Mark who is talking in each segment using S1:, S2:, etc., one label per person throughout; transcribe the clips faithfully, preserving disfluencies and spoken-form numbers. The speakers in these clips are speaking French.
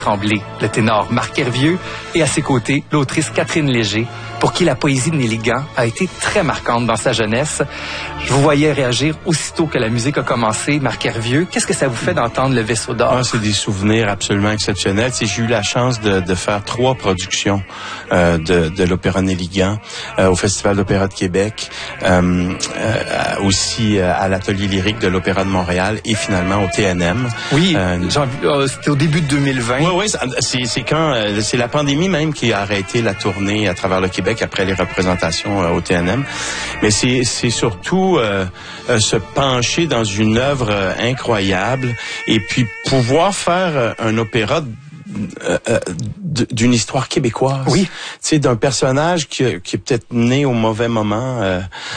S1: Tremblay, le ténor Marc Hervieux, et à ses côtés, l'autrice Catherine Léger, pour qui la poésie de Néligan a été très marquante dans sa jeunesse. Je vous voyais réagir aussitôt que la musique a commencé. Marc Hervieux, qu'est-ce que ça vous fait d'entendre Le Vaisseau d'or?
S2: Ah, c'est des souvenirs absolument exceptionnels. C'est, j'ai eu la chance de, de faire trois productions euh, de, de l'Opéra Néligan euh, au Festival d'Opéra de Québec, euh, euh, aussi euh, à l'Atelier lyrique de l'Opéra de Montréal et finalement au T N M.
S1: Oui,
S2: euh,
S1: euh, c'était au début de deux mille vingt.
S2: Oui, oui, c'est, c'est quand euh, c'est la pandémie même qui a arrêté la tournée à travers le Québec après les représentations euh, au T N M. Mais c'est, c'est surtout euh, euh, se pencher dans une œuvre euh, incroyable et puis pouvoir faire euh, un opéra Euh, euh, d'une histoire québécoise.
S1: Oui.
S2: Tu sais, d'un personnage qui, qui est peut-être né au mauvais moment euh,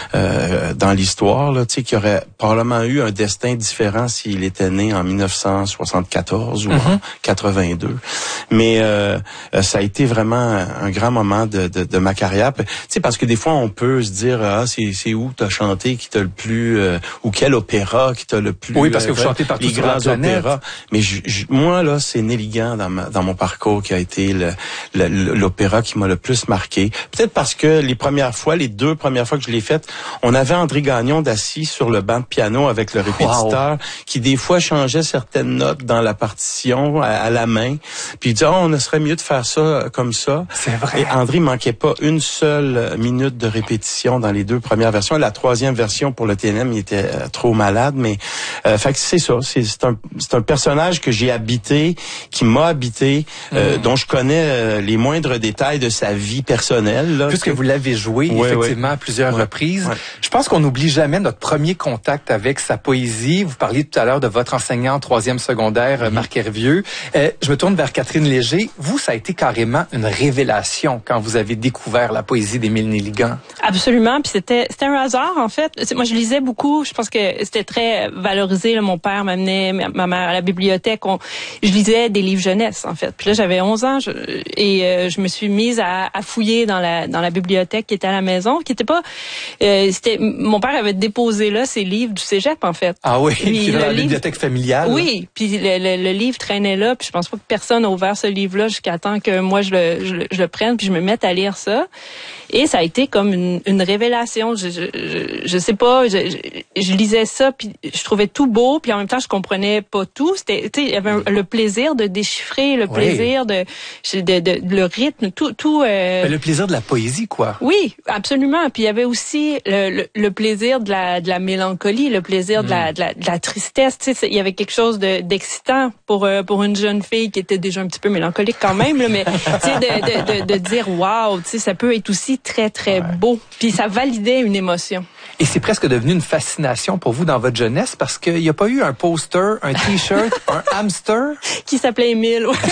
S2: euh, dans l'histoire, là, tu sais, qui aurait probablement eu un destin différent s'il était né en dix-neuf cent soixante-quatorze ou mm-hmm. en quatre-vingt-deux. Mais euh, ça a été vraiment un grand moment de, de, de ma carrière. Tu sais, parce que des fois, on peut se dire, ah, c'est, c'est où t'as chanté qui t'a le plus, euh, ou quel opéra qui t'a le plus...
S1: Oui, parce que vous
S2: euh,
S1: chantez partout
S2: les
S1: sur
S2: grands
S1: la planète. Opéras.
S2: Mais je, je, moi, là, c'est Néligan dans ma dans mon parcours qui a été le, le, l'opéra qui m'a le plus marqué. Peut-être parce que les premières fois, les deux premières fois que je l'ai faite, on avait André Gagnon d'assis sur le banc de piano avec le répétiteur wow. qui des fois changeait certaines notes dans la partition à, à la main. Puis il disait, oh, on serait mieux de faire ça comme ça.
S1: C'est vrai.
S2: Et André manquait pas une seule minute de répétition dans les deux premières versions. La troisième version pour le T N M, il était euh, trop malade. Mais euh, fait que c'est ça. C'est, c'est, un, c'est un personnage que j'ai habité, qui m'a habité, Euh, mmh. dont je connais euh, les moindres détails de sa vie personnelle. Là,
S1: puisque vous l'avez joué
S2: ouais,
S1: effectivement
S2: ouais.
S1: à plusieurs
S2: ouais.
S1: reprises.
S2: Ouais.
S1: Je pense qu'on n'oublie jamais notre premier contact avec sa poésie. Vous parliez tout à l'heure de votre enseignant en troisième secondaire, mmh. Marc Hervieux. Euh, je me tourne vers Catherine Léger. Vous, ça a été carrément une révélation quand vous avez découvert la poésie d'Émile Néligan.
S3: Absolument. Puis c'était c'était un hasard en fait. Moi, je lisais beaucoup. Je pense que c'était très valorisé. Là, mon père m'amenait ma mère à la bibliothèque. On, je lisais des livres jeunesse en fait. Puis là, j'avais onze ans je, et euh, je me suis mise à, à fouiller dans la dans la bibliothèque qui était à la maison, qui était pas euh, c'était mon père avait déposé là ses livres du cégep en fait.
S1: Ah oui, puis dans la
S3: livre,
S1: bibliothèque familiale.
S3: Oui, puis le, le, le livre traînait là, puis je pense pas que personne a ouvert ce livre-là jusqu'à temps que moi je le je, je le prenne puis je me mette à lire ça. Et ça a été comme une, une révélation. Je, je, je, je sais pas, je, je, je lisais ça puis je trouvais tout beau, puis en même temps je comprenais pas tout. C'était, tu sais, il y avait un, le plaisir de déchiffrer, le plaisir oui. de, de, de, de le rythme, tout, tout. Euh...
S1: Le plaisir de la poésie, quoi.
S3: Oui, absolument. Puis il y avait aussi le, le, le plaisir de la, de la mélancolie, le plaisir mm. de, la, de, la, de la tristesse. Tu sais, il y avait quelque chose de, d'excitant pour pour une jeune fille qui était déjà un petit peu mélancolique quand même, là, mais tu sais, de, de, de, de dire waouh, tu sais, ça peut être aussi très très ouais. beau. Puis ça validait une émotion.
S1: Et c'est presque devenu une fascination pour vous dans votre jeunesse parce qu'il n'y a pas eu un poster, un t-shirt, un hamster
S3: qui s'appelait Émile. oui,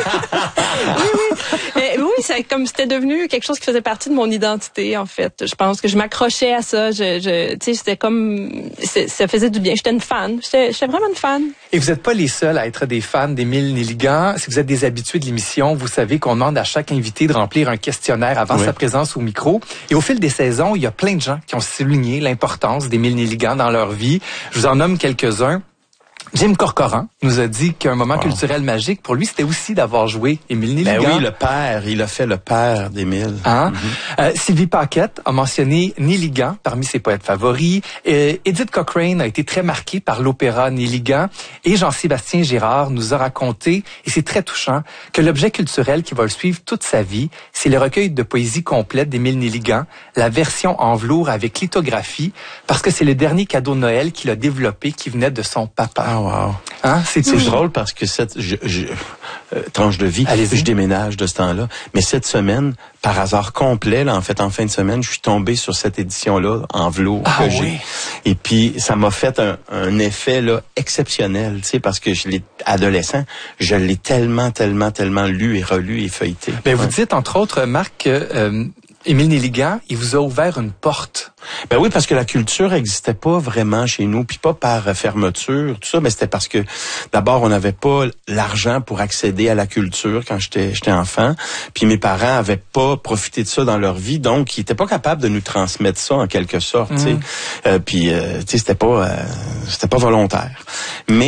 S3: oui. Et oui, c'est comme c'était devenu quelque chose qui faisait partie de mon identité en fait. Je pense que je m'accrochais à ça. Je, je, tu sais, c'était comme, c'est, ça faisait du bien. J'étais une fan. J'étais, j'étais vraiment une fan.
S1: Et vous n'êtes pas les seuls à être des fans d'Émile Néligan. Si vous êtes des habitués de l'émission, vous savez qu'on demande à chaque invité de remplir un questionnaire avant oui. sa présence au micro. Et au fil des saisons, il y a plein de gens qui ont souligné l'importance d'Émile Néligan dans leur vie. Je vous en nomme quelques-uns. Jim Corcoran nous a dit qu'un moment wow. culturel magique, pour lui, c'était aussi d'avoir joué Émile Néligan.
S2: Ben oui, le père. Il a fait le père d'Émile.
S1: Hein? Mm-hmm. Euh, Sylvie Paquette a mentionné Néligan parmi ses poètes favoris. Euh, Edith Cochrane a été très marquée par l'opéra Néligan. Et Jean-Sébastien Girard nous a raconté, et c'est très touchant, que l'objet culturel qui va le suivre toute sa vie, c'est le recueil de poésie complète d'Émile Néligan, la version en velours avec lithographie, parce que c'est le dernier cadeau de Noël qu'il a développé qui venait de son papa.
S2: Ah, wow.
S1: Hein? C'est,
S2: c'est drôle parce que cette je, je, euh, tranche de vie,
S1: Allez-y.
S2: je déménage de ce temps-là. Mais cette semaine, par hasard complet, là, en fait, en fin de semaine, je suis tombé sur cette édition-là en velours
S1: ah,
S2: que
S1: oui.
S2: j'ai. Et puis, ça m'a fait un, un effet là exceptionnel, tu sais, parce que je l'ai adolescent, je l'ai tellement, tellement, tellement lu et relu et feuilleté.
S1: Ben,
S2: ouais.
S1: Vous dites, entre autres, Marc, que euh, Émile Néligan, il vous a ouvert une porte.
S2: Ben oui, parce que la culture n'existait pas vraiment chez nous, puis pas par fermeture, tout ça, mais c'était parce que d'abord on n'avait pas l'argent pour accéder à la culture quand j'étais j'étais enfant, puis mes parents avaient pas profité de ça dans leur vie, donc ils étaient pas capables de nous transmettre ça en quelque sorte, mmh. tu sais. Euh, puis euh, tu sais, c'était pas euh, c'était pas volontaire. Mais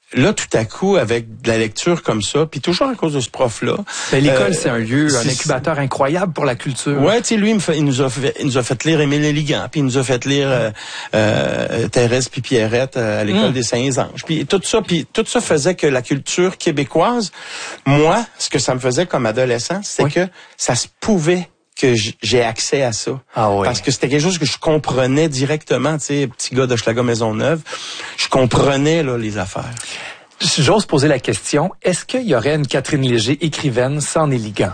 S2: là, tout à coup, avec de la lecture comme ça, puis toujours à cause de ce prof-là.
S1: Ben, l'école,
S2: euh,
S1: c'est un lieu, un
S2: c'est,
S1: incubateur incroyable pour la culture.
S2: Ouais, tu sais, lui, il, me fait, il nous a fait, il nous a fait lire Émile Léligan, puis il nous a fait lire euh, euh, Thérèse puis Pierrette euh, à l'école mmh. des Saints-Anges. Puis tout ça, puis tout ça faisait que la culture québécoise, moi, ce que ça me faisait comme adolescent, c'est oui. que ça se pouvait que j'ai accès à ça.
S1: Ah oui.
S2: Parce que c'était quelque chose que je comprenais directement, tu sais, petit gars d'Hochelaga Maisonneuve, je comprenais là les affaires.
S1: J'ose poser la question, est-ce qu'il y aurait une Catherine Léger écrivaine sans Néligan?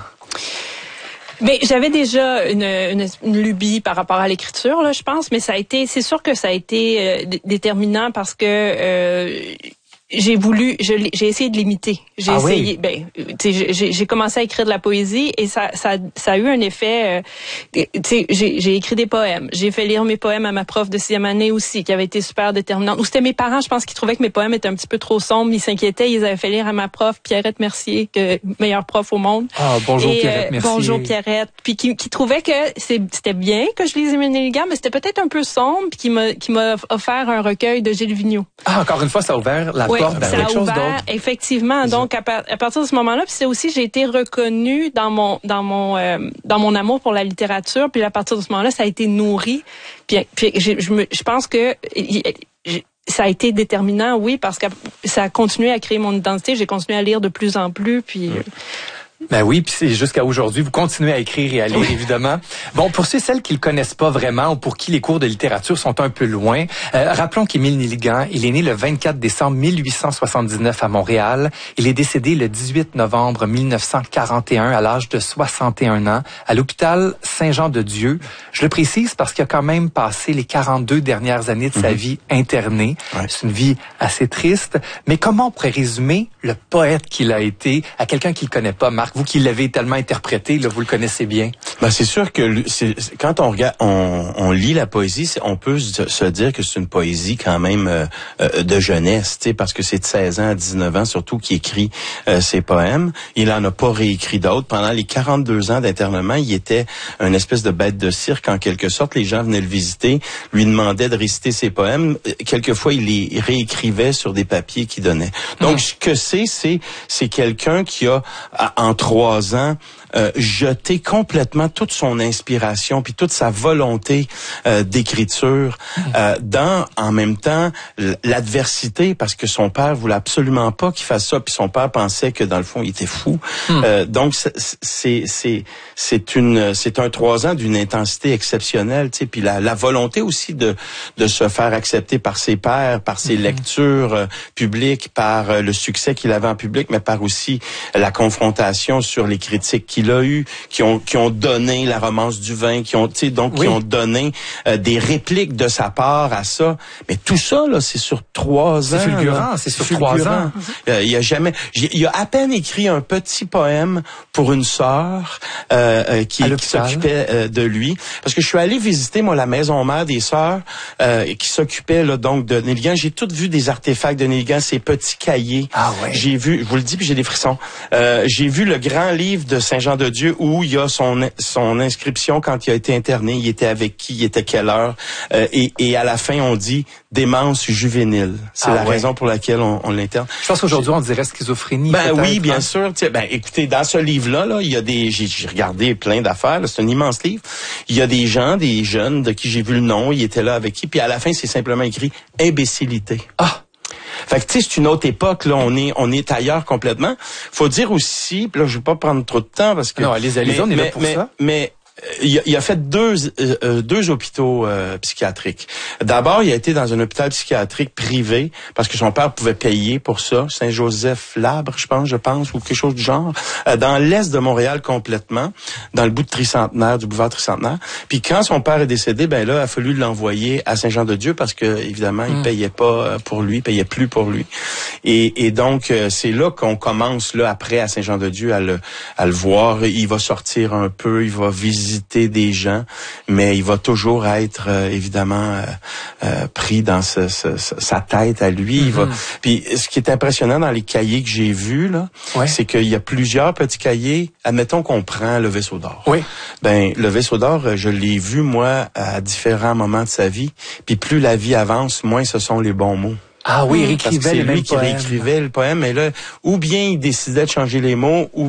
S3: Mais j'avais déjà une, une, une lubie par rapport à l'écriture, là, je pense, mais ça a été, c'est sûr que ça a été euh, d- déterminant parce que euh, j'ai voulu, je, j'ai essayé de l'imiter. J'ai
S1: ah
S3: essayé,
S1: oui?
S3: ben, tu sais, j'ai, j'ai commencé à écrire de la poésie et ça, ça, ça a eu un effet. Euh, tu sais, j'ai, j'ai écrit des poèmes. J'ai fait lire mes poèmes à ma prof de sixième année aussi, qui avait été super déterminante. Ou c'était mes parents, je pense, qui trouvaient que mes poèmes étaient un petit peu trop sombres. Ils s'inquiétaient. Ils avaient fait lire à ma prof, Pierrette Mercier, que meilleure prof au monde.
S1: Ah, bonjour
S3: et,
S1: Pierrette
S3: euh,
S1: Mercier.
S3: Bonjour Pierrette. Puis qui, qui trouvait que c'est, c'était bien que je lisais Émile Léligan, mais c'était peut-être un peu sombre, puis qui m'a, qui m'a offert un recueil de Gilles Vigneault.
S1: Ah, encore une fois, ça a ouvert la
S3: oui,
S1: porte à quelque chose d'autre.
S3: Effectivement. Donc, à, par, à partir de ce moment-là, puis c'est aussi, j'ai été reconnue dans mon, dans mon, euh, dans mon amour pour la littérature. Puis à partir de ce moment-là, ça a été nourri. Puis, puis je, je, me, je pense que je, ça a été déterminant, oui, parce que ça a continué à créer mon identité. J'ai continué à lire de plus en plus. Puis.
S1: Mmh. Ben oui, puis c'est jusqu'à aujourd'hui, vous continuez à écrire et à lire, oui. évidemment. Bon, pour ceux et celles qui le connaissent pas vraiment ou pour qui les cours de littérature sont un peu loin, euh, rappelons qu'Émile Néligan, il est né le vingt-quatre décembre mille huit cent soixante-dix-neuf à Montréal. Il est décédé le dix-huit novembre mille neuf cent quarante et un à l'âge de soixante et un ans à l'hôpital Saint-Jean-de-Dieu. Je le précise parce qu'il a quand même passé les quarante-deux dernières années de mm-hmm. sa vie interné. Ouais. C'est une vie assez triste. Mais comment on pourrait résumer le poète qu'il a été à quelqu'un qui le connaît pas, Marc? Vous qui l'avez tellement interprété, là, vous le connaissez bien.
S2: Ben c'est sûr que c'est, quand on regarde, on, on lit la poésie, on peut se, se dire que c'est une poésie quand même euh, euh, de jeunesse, tu sais, parce que c'est de seize ans à dix-neuf ans surtout qu'il écrit euh, ses poèmes. Il en a pas réécrit d'autres. Pendant les quarante-deux ans d'internement, il était une espèce de bête de cirque en quelque sorte. Les gens venaient le visiter, lui demandaient de réciter ses poèmes. Quelquefois, il les réécrivait sur des papiers qu'il donnait. Donc, mmh. ce que c'est, c'est c'est quelqu'un qui a en trois ans Euh, jeter complètement toute son inspiration puis toute sa volonté euh, d'écriture euh, dans en même temps l'adversité parce que son père voulait absolument pas qu'il fasse ça puis son père pensait que dans le fond il était fou. Mm. Euh, donc c'est c'est c'est c'est une c'est un trois ans d'une intensité exceptionnelle, tu sais, puis la la volonté aussi de de se faire accepter par ses pairs, par ses mm. lectures euh, publiques, par euh, le succès qu'il avait en public, mais par aussi la confrontation sur les critiques qu'il a eu, qui ont qui ont donné la romance du vin, qui ont tu sais donc oui. qui ont donné euh, des répliques de sa part à ça. Mais tout ça là, c'est sur trois ans.
S1: C'est fulgurant, c'est sur trois ans.
S2: Euh, il y a jamais, il a à peine écrit un petit poème pour une sœur euh, euh, qui, qui s'occupait euh, de lui. Parce que je suis allé visiter moi la maison mère des sœurs euh, qui s'occupait là donc de Néligan. J'ai tout vu des artefacts de Néligan, ses petits cahiers.
S1: Ah ouais.
S2: J'ai vu, je vous le dis, puis j'ai des frissons. Euh, j'ai vu le grand livre de Saint-Jean-de-Dieu où il y a son son inscription quand il a été interné, il était avec qui, il était quelle heure, euh, et, et à la fin on dit démence juvénile. C'est ah la ouais. raison pour laquelle on, on l'interne.
S1: Je pense qu'aujourd'hui on dirait schizophrénie.
S2: Ben oui, bien hein? sûr. T'sais, ben écoutez, dans ce livre-là, là, il y a des, j'ai, j'ai regardé plein d'affaires. Là, c'est un immense livre. Il y a des gens, des jeunes de qui j'ai vu le nom, ils étaient là avec qui, puis à la fin c'est simplement écrit imbécilité.
S1: Ah.
S2: Fait que tu sais, c'est une autre époque là, on est on est ailleurs complètement. Faut dire aussi, puis là je vais pas prendre trop de temps parce que
S1: non, allez, allez, on est là pour
S2: mais,
S1: ça.
S2: Mais il a, il a fait deux euh, deux hôpitaux euh, psychiatriques. D'abord, il a été dans un hôpital psychiatrique privé parce que son père pouvait payer pour ça, Saint-Joseph-Labre, je pense, je pense, ou quelque chose du genre, euh, dans l'est de Montréal complètement, dans le bout de Tricentenaire, du boulevard Tricentenaire. Puis quand son père est décédé, ben là, il a fallu l'envoyer à Saint-Jean-de-Dieu parce que évidemment, mm. il payait pas pour lui, il payait plus pour lui. Et, et donc, euh, c'est là qu'on commence là après à Saint-Jean-de-Dieu à le à le voir. Il va sortir un peu, il va visiter visiter des gens, mais il va toujours être euh, évidemment euh, euh, pris dans ce, ce, ce, sa tête à lui. Mm-hmm. Il va. Puis ce qui est impressionnant dans les cahiers que j'ai vus là, ouais. c'est qu'il y a plusieurs petits cahiers. Admettons qu'on prend le vaisseau d'or.
S1: Oui.
S2: Ben le vaisseau d'or, je l'ai vu moi à différents moments de sa vie. Puis plus la vie avance, moins ce sont les bons mots.
S1: Ah oui, il
S2: Parce que
S1: réécrivait
S2: c'est
S1: les
S2: lui
S1: mêmes
S2: qui
S1: poèmes.
S2: réécrivait le poème, et là, ou bien il décidait de changer les mots, ou